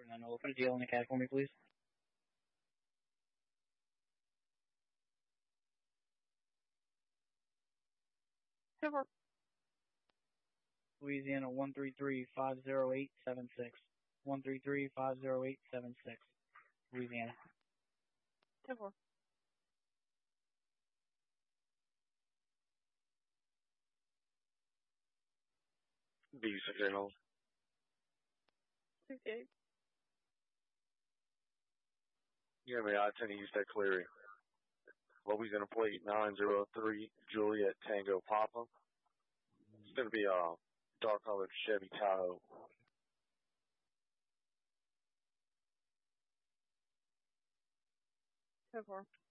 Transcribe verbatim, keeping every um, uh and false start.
nine will open a deal in the C A D for me, please. Over. Louisiana one three three five zero eight seven six. one three three five zero eight seven six. Louisiana. Over. B six hold. sixty-eight. Yeah, man, I ten to use that clearing. Louisiana plate nine zero three Juliet Tango Papa. It's going to be a dark colored Chevy Tahoe. Over.